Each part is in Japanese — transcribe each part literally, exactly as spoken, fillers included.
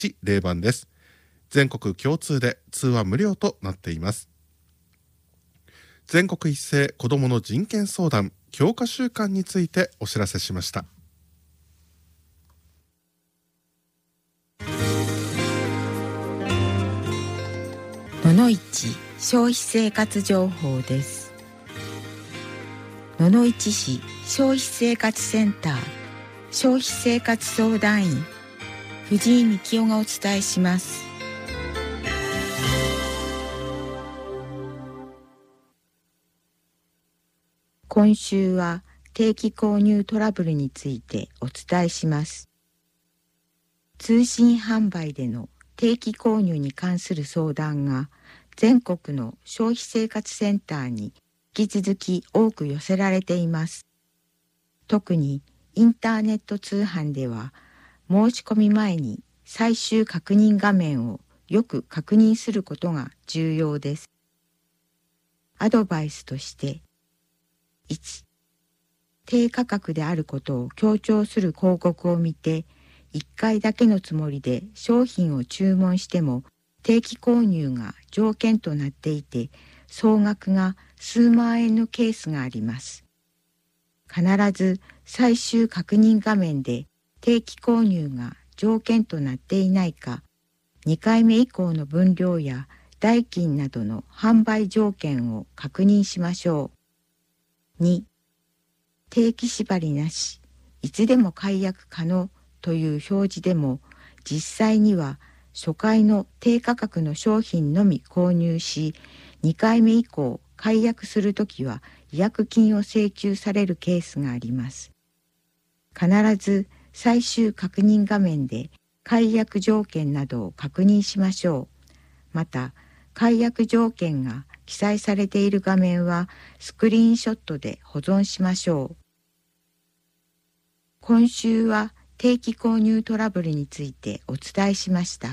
ゼロばんです。全国共通で通話無料となっています。全国一斉子どもの人権相談強化週間についてお知らせしました。 ののいち消費生活情報です。野々市市消費生活センター消費生活相談員藤井幹夫がお伝えします。今週は定期購入トラブルについてお伝えします。通信販売での定期購入に関する相談が全国の消費生活センターに引き続き多く寄せられています。特にインターネット通販では申し込み前に最終確認画面をよく確認することが重要です。アドバイスとしていち、低価格であることを強調する広告を見ていっかいだけのつもりで商品を注文しても定期購入が条件となっていて総額が数万円のケースがあります。必ず最終確認画面で定期購入が条件となっていないか、にかいめ以降の分量や代金などの販売条件を確認しましょう。に、定期縛りなし、いつでも解約可能という表示でも、実際には初回の低価格の商品のみ購入し、にかいめ以降解約するときは違約金を請求されるケースがあります。必ず最終確認画面で解約条件などを確認しましょう。また、解約条件が記載されている画面はスクリーンショットで保存しましょう。今週は定期購入トラブルについてお伝えしました。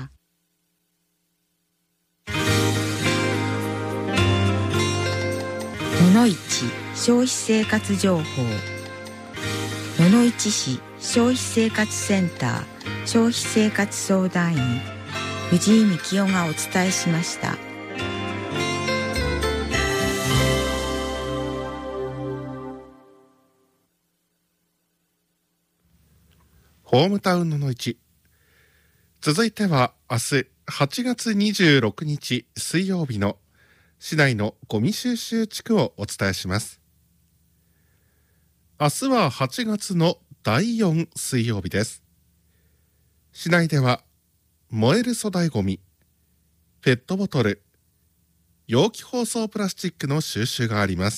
ののいち消費生活情報。野々市市消費生活センター消費生活相談員藤井幹夫がお伝えしました。 ホームタウンののいち。続いては明日はちがつにじゅうろくにち水曜日の市内のゴミ収集地区をお伝えします。明日ははちがつのだいよん水曜日です。市内では燃える粗大ゴミ、ペットボトル、容器包装プラスチックの収集があります。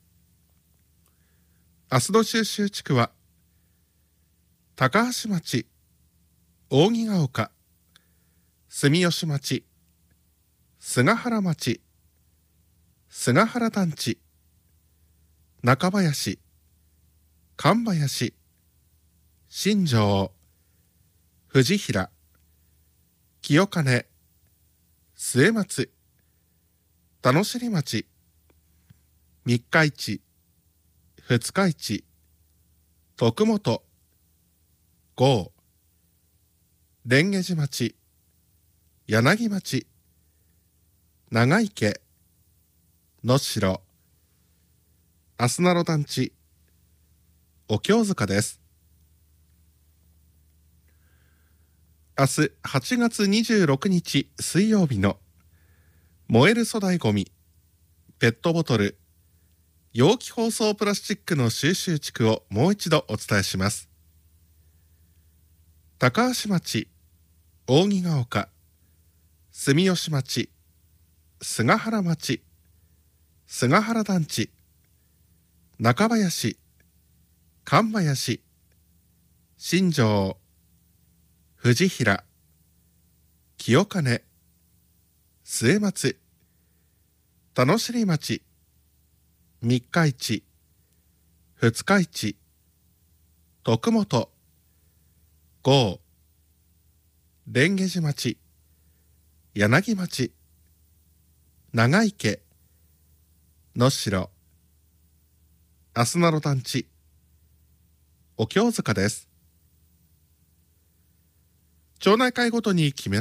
明日の収集地区は高橋町、扇ヶ丘、住吉町、菅原町、菅原団地、中林、神林、新庄、藤平、清金、末松、田野尻町、三日市、二日市、徳本、郷、蓮華寺町、柳町、長池、能代、あすなろ団地、お経塚です。明日はちがつにじゅうろくにち水曜日の燃える粗大ゴミ、ペットボトル、容器包装プラスチックの収集地区をもう一度お伝えします。高橋町、扇ヶ丘、住吉町、菅原町、菅原団地、中林、神林、新庄、藤平、清金、末松、田野尻町、三日市、二日市、徳本、郷、蓮華寺町、柳町、長池、能代、あすなろ団地、お経塚です。 町内会ごとに決め